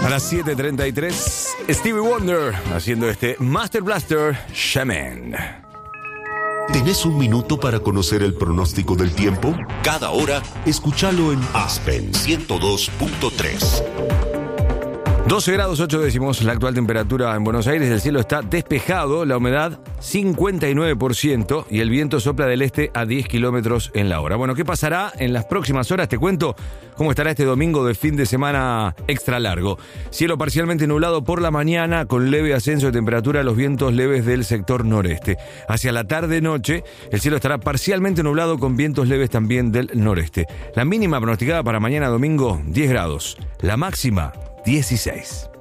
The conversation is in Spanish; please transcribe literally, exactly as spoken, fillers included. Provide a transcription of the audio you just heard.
A las siete treinta y tres, Stevie Wonder haciendo este Master Blaster Shaman. ¿Tenés un minuto para conocer el pronóstico del tiempo? Cada hora, escúchalo en Aspen ciento dos punto tres. doce grados ocho décimos, la actual temperatura en Buenos Aires. El cielo está despejado, la humedad cincuenta y nueve por ciento y el viento sopla del este a diez kilómetros en la hora. Bueno, ¿qué pasará en las próximas horas? Te cuento cómo estará este domingo de fin de semana extra largo. Cielo parcialmente nublado por la mañana, con leve ascenso de temperatura, los vientos leves del sector noreste. Hacia la tarde-noche, el cielo estará parcialmente nublado con vientos leves también del noreste. La mínima pronosticada para mañana domingo, diez grados. La máxima, dieciséis.